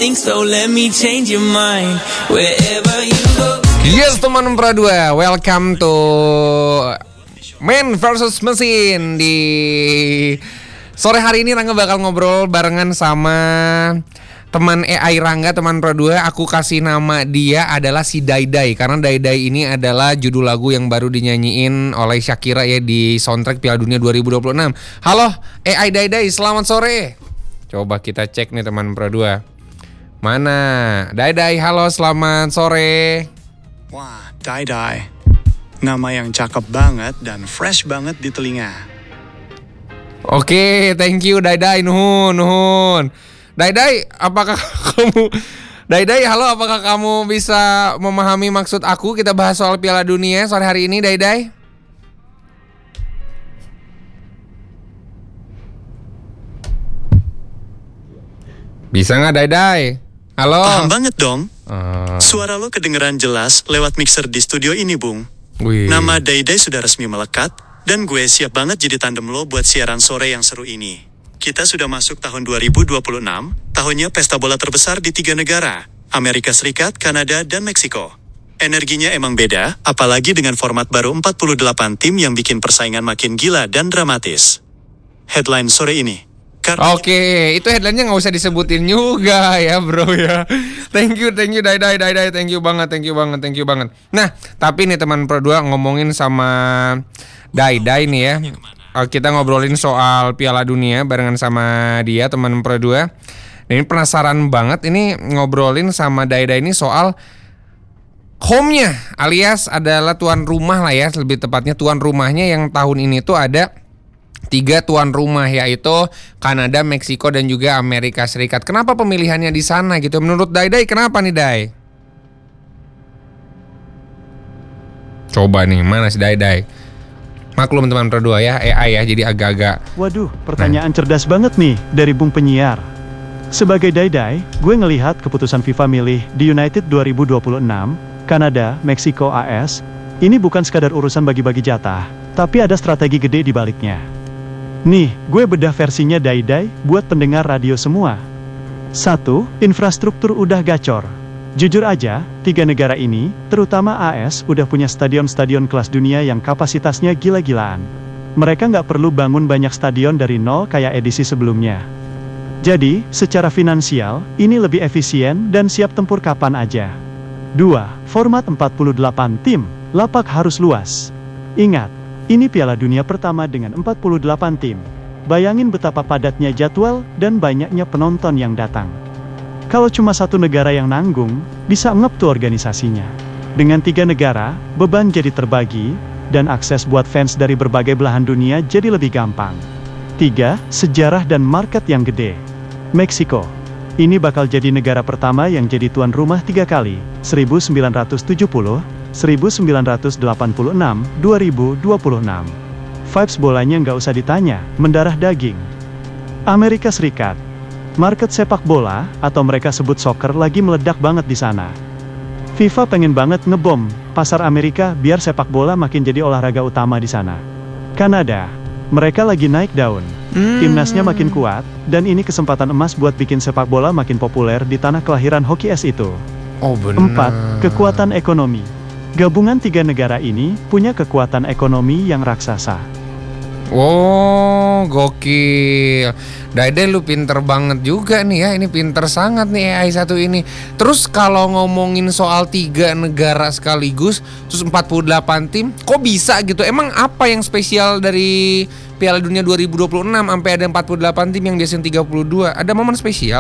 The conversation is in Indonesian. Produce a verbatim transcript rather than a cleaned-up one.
think so, let me change your mind. Wherever you go. Yes teman Pra dua, welcome to Man versus Mesin. Di sore hari ini Rangga bakal ngobrol barengan sama teman A I Rangga, teman Pro dua. Aku kasih nama dia adalah si Daidai, karena Daidai ini adalah judul lagu yang baru dinyanyiin oleh Shakira ya di soundtrack Piala Dunia dua ribu dua puluh enam. Halo A I Daidai, selamat sore. Coba kita cek nih teman Pro dua. Mana? Daidai, halo selamat sore. Wah, Daidai. Nama yang cakep banget dan fresh banget di telinga. Oke, thank you Daidai, nuhun, nuhun. Daidai, apakah kamu Daidai, halo, apakah kamu bisa memahami maksud aku? Kita bahas soal Piala Dunia sore hari ini, Daidai. Bisa nggak, Daidai? Halo. Paham banget dong. Uh. Suara lo kedengeran jelas lewat mixer di studio ini, Bung. Wih. Nama Daidai sudah resmi melekat, dan gue siap banget jadi tandem lo buat siaran sore yang seru ini. Kita sudah masuk tahun dua ribu dua puluh enam, tahunnya pesta bola terbesar di tiga negara, Amerika Serikat, Kanada, dan Meksiko. Energinya emang beda, apalagi dengan format baru empat puluh delapan tim yang bikin persaingan makin gila dan dramatis. Headline sore ini. Karena Oke, itu headline-nya nggak usah disebutin juga ya bro ya. Thank you, thank you Daidai, Daidai, thank you banget, thank you banget, thank you banget. Nah, tapi nih teman Pro dua ngomongin sama Daidai nih ya. Kita ngobrolin soal Piala Dunia barengan sama dia teman Pro dua. Ini penasaran banget ini ngobrolin sama Daidai ini soal home-nya, alias adalah tuan rumah lah ya, lebih tepatnya tuan rumahnya yang tahun ini tuh ada tiga tuan rumah, yaitu Kanada, Meksiko, dan juga Amerika Serikat. Kenapa pemilihannya di sana gitu? Menurut Daidai kenapa nih Dai? Coba nih, mana si Daidai? Maklum teman Pro dua ya, A I ya, jadi agak-agak. Waduh, pertanyaan nah. cerdas banget nih dari Bung Penyiar. Sebagai Daidai, gue ngelihat keputusan FIFA milih di United dua ribu dua puluh enam, Kanada, Meksiko, A S, ini bukan sekadar urusan bagi-bagi jatah, tapi ada strategi gede di baliknya. Nih, gue bedah versinya Daidai buat pendengar radio semua. Satu, infrastruktur udah gacor. Jujur aja, tiga negara ini, terutama A S, udah punya stadion-stadion kelas dunia yang kapasitasnya gila-gilaan. Mereka nggak perlu bangun banyak stadion dari nol kayak edisi sebelumnya. Jadi, secara finansial, ini lebih efisien dan siap tempur kapan aja. Dua, format empat puluh delapan tim, lapak harus luas. Ingat, ini Piala Dunia pertama dengan empat puluh delapan tim. Bayangin betapa padatnya jadwal dan banyaknya penonton yang datang. Kalau cuma satu negara yang nanggung, bisa ngep tuh organisasinya. Dengan tiga negara, beban jadi terbagi, dan akses buat fans dari berbagai belahan dunia jadi lebih gampang. Tiga, sejarah dan market yang gede. Meksiko. Ini bakal jadi negara pertama yang jadi tuan rumah tiga kali, seribu sembilan ratus tujuh puluh, seribu sembilan ratus delapan puluh enam, dua ribu dua puluh enam. Vibes bolanya nggak usah ditanya, mendarah daging. Amerika Serikat. Market sepak bola, atau mereka sebut soccer, lagi meledak banget di sana. FIFA pengen banget ngebom pasar Amerika biar sepak bola makin jadi olahraga utama di sana. Kanada, mereka lagi naik daun. Hmm. Timnasnya makin kuat, dan ini kesempatan emas buat bikin sepak bola makin populer di tanah kelahiran hoki es itu. Oh benar. Empat, kekuatan ekonomi. Gabungan tiga negara ini punya kekuatan ekonomi yang raksasa. Oh, gokil. Daidai lu pinter banget juga nih ya. Ini pinter sangat nih A I satu ini. Terus kalau ngomongin soal tiga negara sekaligus, terus empat puluh delapan tim, kok bisa gitu? Emang apa yang spesial dari Piala Dunia dua ribu dua puluh enam sampai ada empat puluh delapan tim yang biasanya tiga puluh dua? Ada momen spesial